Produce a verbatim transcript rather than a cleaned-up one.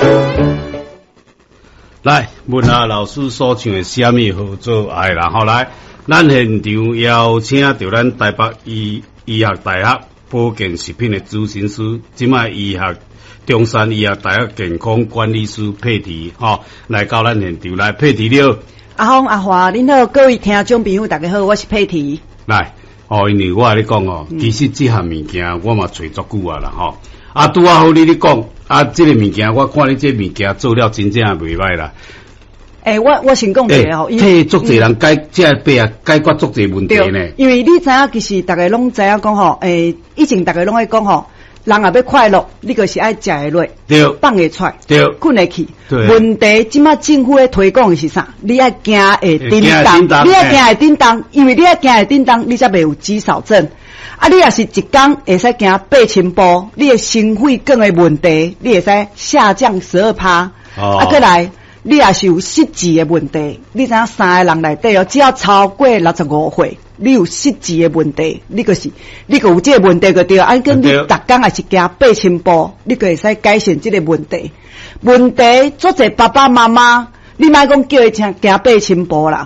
来，问下老师所唱的什么好做爱啦？好来，咱现场邀请到咱台北医医学大学保健食品的咨询师，即卖医学中山医学大学健康管理师佩缇，吼、哦，来到咱现场来，佩缇了。 阿峰阿华，恁好，各位听众朋友，大家好，我是佩缇。 来，哦，因为我跟你讲哦，嗯、其实这项物件我嘛找足久啊啦，吼、哦。啊，拄啊好你咧讲，啊，这个物件我看你这物件做了真正也袂歹啦。 诶、欸，我我先讲一下吼， 替足侪人解、嗯、这病啊解决足侪问题呢。 因为你知影，其实大家拢知影讲吼，诶、欸，以前大家拢会讲吼，人也要快乐，你就是爱食会落， 对， 放会出， 对， 困会去。 对。 问题即马政府咧推广的是啥？你爱行会叮当，你爱行会叮当，因为你爱行会叮当，你才袂有肌少症。啊，你若是一工会使行八千步，你的心肺梗的问题，你会使下降十二趴。哦。啊，过来，你若是有失智的问题，你知影三个人内底哦，只要超过六十五岁，你有失智的问题，你个是，你个有这个问题个对。啊，跟你逐工也是行八千步，你个会使改善这个问题。问题做者爸爸妈妈，你莫讲叫伊行行八千步啦。